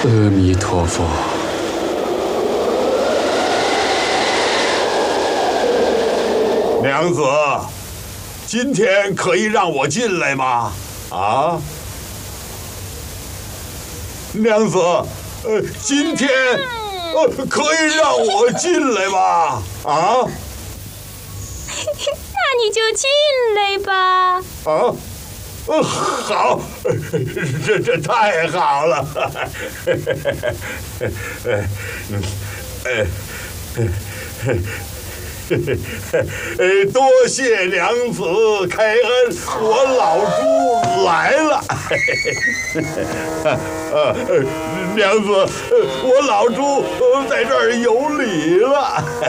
阿弥陀佛。 娘子，今天可以让我进来吗？啊，娘子，今天可以让我进来吗？啊？ 那你就进来吧。 啊？好，这太好了。多谢娘子开恩，我老猪来了。娘子，我老猪在这儿有礼了。